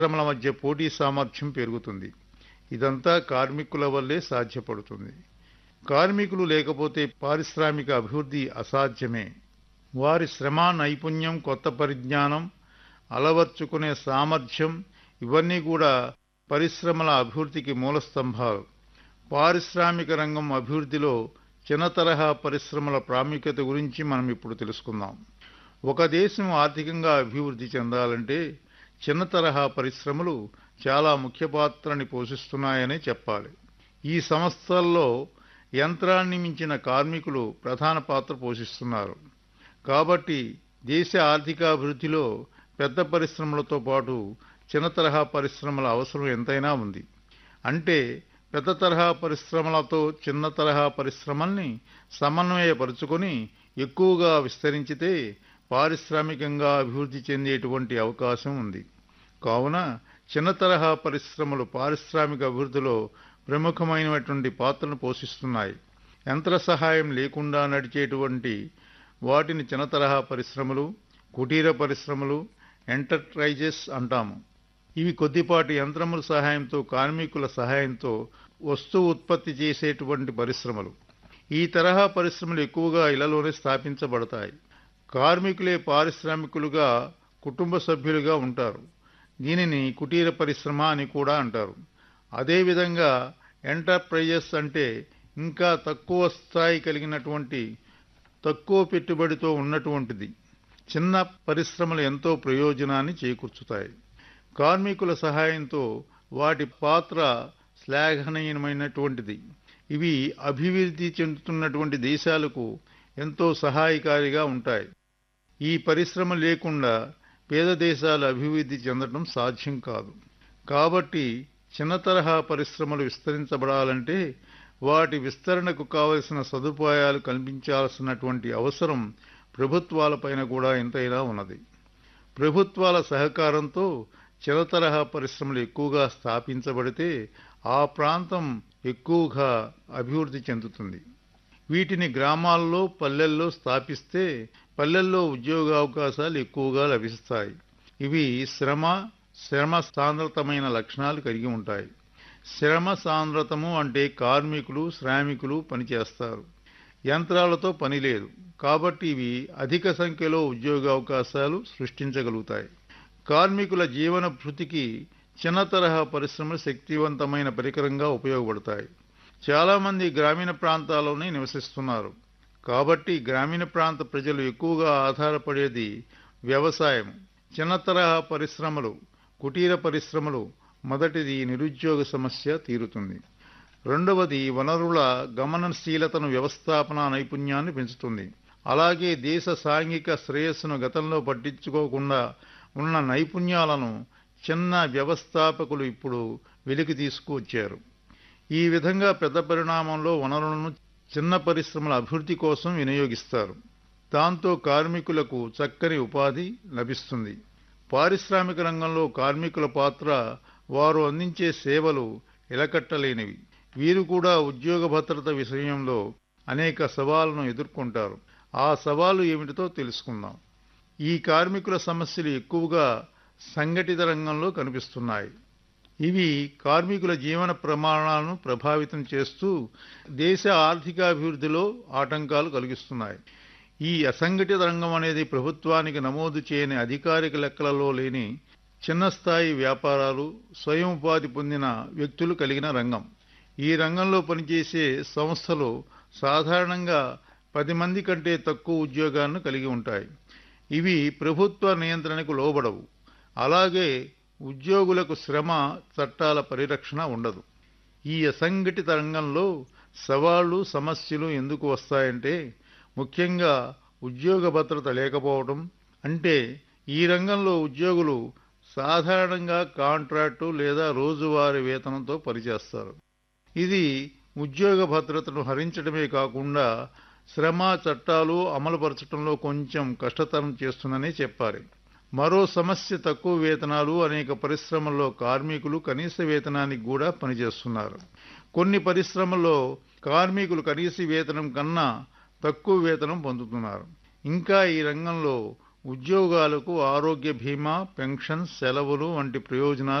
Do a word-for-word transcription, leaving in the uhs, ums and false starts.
పరిశ్రమల మధ్య పోటీ సామర్థ్యం పెరుగుతుంది. ఇదంతా కార్మికుల వల్లే సాధ్యపడుతుంది. కార్మికులు లేకపోతే పారిశ్రామిక అభివృద్ధి అసాధ్యమే. వారి శ్రమ, నైపుణ్యం, కొత్త పరిజ్ఞానం, అలవర్చుకునే సామర్థ్యం ఇవన్నీ కూడా పరిశ్రమల అభివృద్ధికి మూలస్తంభాలు. పారిశ్రామిక రంగం అభివృద్ధిలో చిన్న తరహా పరిశ్రమల ప్రాముఖ్యత గురించి మనం ఇప్పుడు తెలుసుకుందాం. ఒక దేశం ఆర్థికంగా అభివృద్ధి చెందాలంటే చిన్న తరహా పరిశ్రమలు చాలా ముఖ్య పాత్రని పోషిస్తున్నాయనే చెప్పాలి. ఈ సంస్థల్లో యంత్రాన్ని మించిన కార్మికులు ప్రధాన పాత్ర పోషిస్తున్నారు. కాబట్టి దేశ ఆర్థికాభివృద్ధిలో పెద్ద పరిశ్రమలతో పాటు చిన్న తరహా పరిశ్రమల అవసరం ఎంతైనా ఉంది. అంటే పెద్ద తరహా పరిశ్రమలతో చిన్న తరహా పరిశ్రమల్ని సమన్వయపరుచుకొని ఎక్కువగా విస్తరించితే పారిశ్రామికంగా అభివృద్ధి చెందేటువంటి అవకాశం ఉంది. కావున చిన్న తరహా పరిశ్రమలు పారిశ్రామిక అభివృద్ధిలో ప్రముఖమైనటువంటి పాత్రను పోషిస్తున్నాయి. యంత్ర సహాయం లేకుండా నడిచేటువంటి వాటిని చిన్న తరహా పరిశ్రమలు, కుటీర పరిశ్రమలు, ఎంటర్ప్రైజెస్ అంటాము. ఇవి కొద్దిపాటి యంత్రముల సహాయంతో, కార్మికుల సహాయంతో వస్తువు ఉత్పత్తి చేసేటువంటి పరిశ్రమలు. ఈ తరహా పరిశ్రమలు ఎక్కువగా ఇళ్లలోనే స్థాపించబడతాయి. కార్మికులే పారిశ్రామికులుగా, కుటుంబ సభ్యులుగా ఉంటారు. దీనిని కుటీర పరిశ్రమ అని కూడా అంటారు. అదేవిధంగా ఎంటర్ప్రైజెస్ అంటే ఇంకా తక్కువ స్థాయి కలిగినటువంటి, తక్కువ పెట్టుబడితో ఉన్నటువంటిది. చిన్న పరిశ్రమలు ఎంతో ప్రయోజనాన్ని చేకూర్చుతాయి. కార్మికుల సహాయంతో వాటి పాత్ర శ్లాఘనీయమైనటువంటిది. ఇవి అభివృద్ధి చెందుతున్నటువంటి దేశాలకు ఎంతో సహాయకారిగా ఉంటాయి. ఈ పరిశ్రమ లేకుండా పేద దేశాలు అభివృద్ధి చెందడం సాధ్యం కాదు. కాబట్టి చిన్న తరహా పరిశ్రమలు విస్తరించబడాలంటే వాటి విస్తరణకు కావలసిన సదుపాయాలు కల్పించాల్సినటువంటి అవసరం ప్రభుత్వాలపైన కూడా ఎంతైనా ఉన్నది. ప్రభుత్వాల సహకారంతో చిన్న తరహా పరిశ్రమలు ఎక్కువగా స్థాపించబడితే ఆ ప్రాంతం ఎక్కువగా అభివృద్ధి చెందుతుంది. వీటిని గ్రామాల్లో, పల్లెల్లో స్థాపిస్తే పల్లెల్లో ఉద్యోగావకాశాలు ఎక్కువగా లభిస్తాయి. ఇవి శ్రమ, శ్రమ సాంద్రతమైన లక్షణాలు కలిగి ఉంటాయి. శ్రమ సాంద్రతము అంటే కార్మికులు, శ్రామికులు పనిచేస్తారు. యంత్రాలతో పని లేదు. కాబట్టి ఇవి అధిక సంఖ్యలో ఉద్యోగావకాశాలు సృష్టించగలుగుతాయి. కార్మికుల జీవన భృతికి చిన్న తరహా పరిశ్రమలు శక్తివంతమైన పరికరంగా ఉపయోగపడతాయి. చాలామంది గ్రామీణ ప్రాంతాల్లోనే నివసిస్తున్నారు. కాబట్టి గ్రామీణ ప్రాంత ప్రజలు ఎక్కువగా ఆధారపడేది వ్యవసాయం. చిన్న తరహా పరిశ్రమలు, కుటీర పరిశ్రమలు మొదటిది నిరుద్యోగ సమస్య తీరుతుంది. రెండవది వనరుల గమనశీలతను, వ్యవస్థాపన నైపుణ్యాన్ని పెంచుతుంది. అలాగే దేశ సాంఘిక శ్రేయస్సును గతంలో పట్టించుకోకుండా ఉన్న నైపుణ్యాలను చిన్న వ్యవస్థాపకులు ఇప్పుడు వెలికి తీసుకువచ్చారు. ఈ విధంగా పెద్ద పరిణామంలో వనరులను చిన్న పరిశ్రమల అభివృద్ధి కోసం వినియోగిస్తారు. దాంతో కార్మికులకు చక్కని ఉపాధి లభిస్తుంది. పారిశ్రామిక రంగంలో కార్మికుల పాత్ర, వారు అందించే సేవలు ఎలకట్టలేనివి. వీరు కూడా ఉద్యోగ భద్రత విషయంలో అనేక సవాళ్లను ఎదుర్కొంటారు. ఆ సవాలు ఏమిటితో తెలుసుకుందాం. ఈ కార్మికుల సమస్యలు ఎక్కువగా సంఘటిత రంగంలో కనిపిస్తున్నాయి. ఇవి కార్మికుల జీవన ప్రమాణాలను ప్రభావితం చేస్తూ దేశ ఆర్థికాభివృద్ధిలో ఆటంకాలు కలిగిస్తున్నాయి. ఈ అసంఘటిత రంగం అనేది ప్రభుత్వానికి నమోదు చేయని, అధికారిక లెక్కలలో లేని చిన్న స్థాయి వ్యాపారాలు, స్వయం ఉపాధి పొందిన వ్యక్తులు కలిగిన రంగం. ఈ రంగంలో పనిచేసే సంస్థలు సాధారణంగా పది మంది కంటే తక్కువ ఉద్యోగాలను కలిగి ఉంటాయి. ఇవి ప్రభుత్వ నియంత్రణకు లోబడవు. అలాగే ఉద్యోగులకు శ్రమ, చట్టాల పరిరక్షణ ఉండదు. ఈ అసంఘటిత రంగంలో సవాళ్లు, సమస్యలు ఎందుకు వస్తాయంటే ముఖ్యంగా ఉద్యోగ భద్రత లేకపోవడం. అంటే ఈ రంగంలో ఉద్యోగులు సాధారణంగా కాంట్రాక్టు లేదా రోజువారీ వేతనంతో పనిచేస్తారు. ఇది ఉద్యోగ భద్రతను హరించడమే కాకుండా శ్రమ చట్టాలు అమలుపరచడంలో కొంచెం కష్టతరం చేస్తుందనే చెప్పాలి. మరో సమస్య తక్కువ వేతనాలు. అనేక పరిశ్రమల్లో కార్మికులు కనీస వేతనానికి కూడా పనిచేస్తున్నారు. కొన్ని పరిశ్రమల్లో కార్మికులు కనీస వేతనం కన్నా తక్కువ వేతనం పొందుతున్నారు. ఇంకా ఈ రంగంలో ఉద్యోగాలకు ఆరోగ్య బీమా, పెన్షన్, సెలవులు వంటి ప్రయోజనాలు